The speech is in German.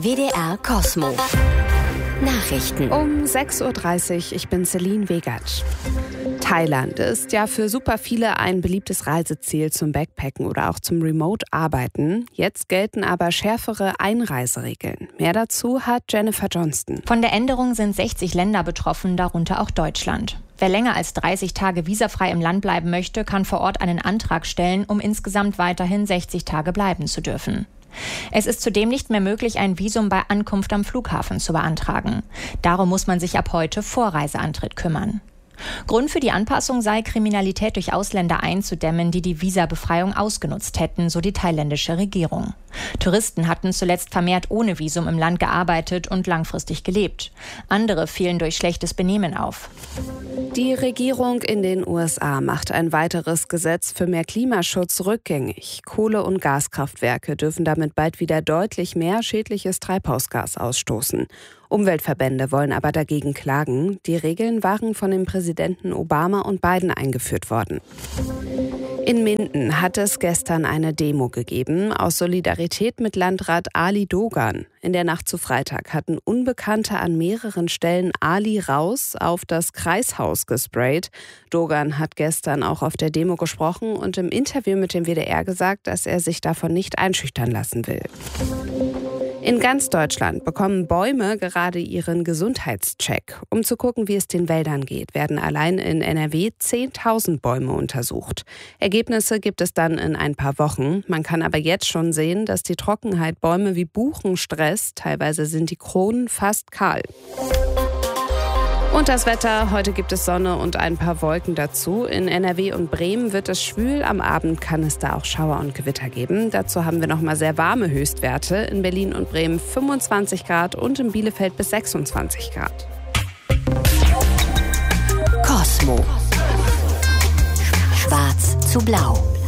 WDR Cosmo. Nachrichten. Um 6.30 Uhr, ich bin Celine Wegatsch. Thailand ist ja für super viele ein beliebtes Reiseziel zum Backpacken oder auch zum Remote-Arbeiten. Jetzt gelten aber schärfere Einreiseregeln. Mehr dazu hat Jennifer Johnston. Von der Änderung sind 60 Länder betroffen, darunter auch Deutschland. Wer länger als 30 Tage visafrei im Land bleiben möchte, kann vor Ort einen Antrag stellen, um insgesamt weiterhin 60 Tage bleiben zu dürfen. Es ist zudem nicht mehr möglich, ein Visum bei Ankunft am Flughafen zu beantragen. Darum muss man sich ab heute vor Reiseantritt kümmern. Grund für die Anpassung sei, Kriminalität durch Ausländer einzudämmen, die die Visabefreiung ausgenutzt hätten, so die thailändische Regierung. Touristen hatten zuletzt vermehrt ohne Visum im Land gearbeitet und langfristig gelebt. Andere fielen durch schlechtes Benehmen auf. Die Regierung in den USA macht ein weiteres Gesetz für mehr Klimaschutz rückgängig. Kohle- und Gaskraftwerke dürfen damit bald wieder deutlich mehr schädliches Treibhausgas ausstoßen. Umweltverbände wollen aber dagegen klagen. Die Regeln waren von den Präsidenten Obama und Biden eingeführt worden. In Minden hat es gestern eine Demo gegeben, aus Solidarität mit Landrat Ali Dogan. In der Nacht zu Freitag hatten Unbekannte an mehreren Stellen Ali raus auf das Kreishaus gesprayt. Dogan hat gestern auch auf der Demo gesprochen und im Interview mit dem WDR gesagt, dass er sich davon nicht einschüchtern lassen will. In ganz Deutschland bekommen Bäume gerade ihren Gesundheitscheck. Um zu gucken, wie es den Wäldern geht, werden allein in NRW 10.000 Bäume untersucht. Ergebnisse gibt es dann in ein paar Wochen. Man kann aber jetzt schon sehen, dass die Trockenheit Bäume wie Buchen stresst. Teilweise sind die Kronen fast kahl. Und das Wetter, heute gibt es Sonne und ein paar Wolken dazu. In NRW und Bremen wird es schwül, am Abend kann es da auch Schauer und Gewitter geben. Dazu haben wir nochmal sehr warme Höchstwerte. In Berlin und Bremen 25 Grad und in Bielefeld bis 26 Grad. Cosmo. Schwarz zu blau.